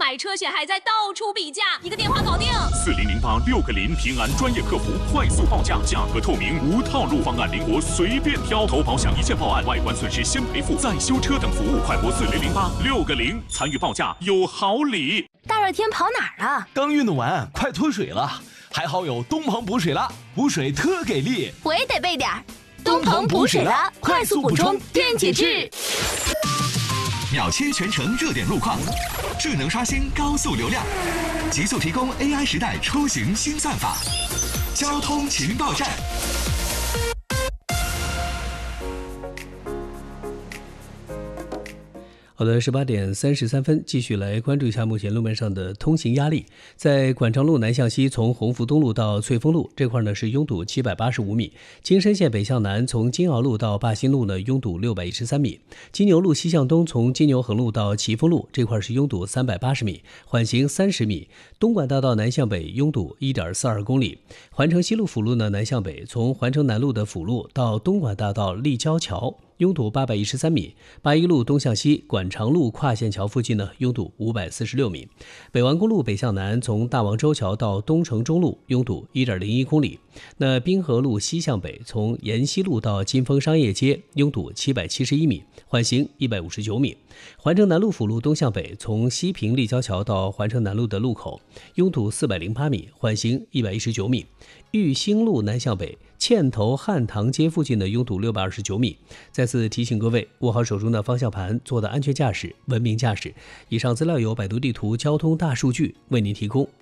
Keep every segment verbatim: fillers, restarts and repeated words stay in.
买车险还在到处比价，一个电话搞定。 四零零八六个零，平安专业客服快速报价，价格透明，无套路，方案灵活，随便挑。投保享一键报案，外观损失先赔付，再修车等服务，快拨四零零八六个零，参与报价有好礼。 大热天跑哪儿啊？ 刚运动完，快脱水了，还好有东鹏补水了，补水特给力。 我也得备点儿。东鹏补水了，快速补充电解质。 秒切全程热点路况，智能刷新高速流量，极速提供 A I 时代出行新算法。交通情报站。 好的，十八点三十三分，继续来关注一下目前路面上的通行压力。在管长路南向西，从鸿福东路到翠峰路这块呢是拥堵七百八十五米；京深线北向南，从金鳌路到灞新路呢拥堵六百一十三米；金牛路西向东，从金牛横路到奇峰路这块是拥堵三百八十米，缓行三十米；东莞大道南向北拥堵一点四二公里；环城西路辅路呢南向北，从环城南路的辅路到东莞大道立交桥拥堵八百一十三米，八一路东向西管长路跨线桥附近呢拥堵五百四十六米，北环公路北向南从大王洲桥到东城中路拥堵一点零一公里。那滨河路西向北从沿西路到金丰商业街拥堵七百七十一米，缓行一百五十九米。环城南路辅路东向北从西平立交桥到环城南路的路口拥堵四百零八米，缓行一百一十九米。玉兴路南向北堑头汉唐街附近的拥堵六百二十九米。再次提醒各位，握好手中的方向盘，做到安全驾驶，文明驾驶。以上资料由百度地图交通大数据为您提供。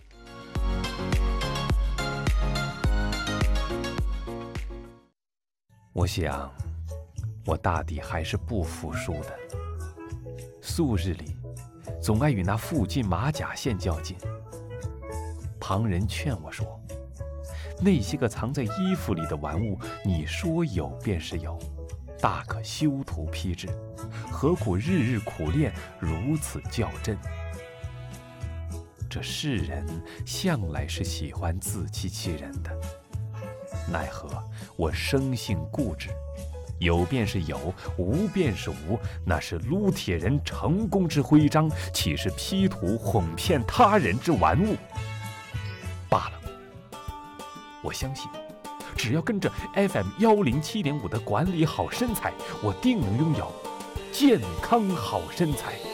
我想，我大抵还是不服输的。素日里，总爱与那附近马甲线较劲。旁人劝我说，那些个藏在衣服里的玩物，你说有便是有，大可修图批之，何苦日日苦练，如此较真？这世人向来是喜欢自欺欺人的，奈何我生性固执，有便是有，无便是无，那是撸铁人成功之徽章，岂是 P 图哄骗他人之玩物罢了。我相信，只要跟着 F M 一零七点五的管理好身材，我定能拥有健康好身材。